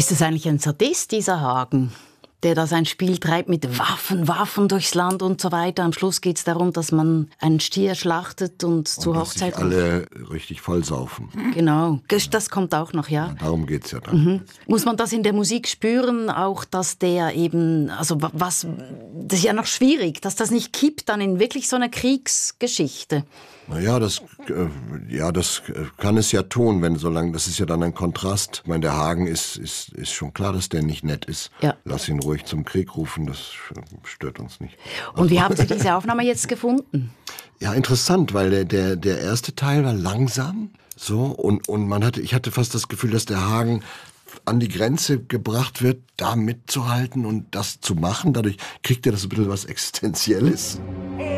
Ist das eigentlich ein Sadist, dieser Hagen, der da sein Spiel treibt mit Waffen durchs Land und so weiter? Am Schluss geht es darum, dass man einen Stier schlachtet und zur Hochzeit... Dass sich alle richtig vollsaufen. Genau, das kommt auch noch, ja. Darum geht's ja dann. Muss man das in der Musik spüren, auch dass der eben, also das ist ja noch schwierig, dass das nicht kippt dann in wirklich so eine Kriegsgeschichte? Naja, das kann es ja tun, solange, das ist ja dann ein Kontrast. Ich meine, der Hagen ist schon klar, dass der nicht nett ist. Ja. Lass ihn ruhig zum Krieg rufen, das stört uns nicht. Und wie haben Sie diese Aufnahme jetzt gefunden? Ja, interessant, weil der erste Teil war langsam, so, und ich hatte fast das Gefühl, dass der Hagen an die Grenze gebracht wird, da mitzuhalten und das zu machen. Dadurch kriegt er das ein bisschen was Existenzielles.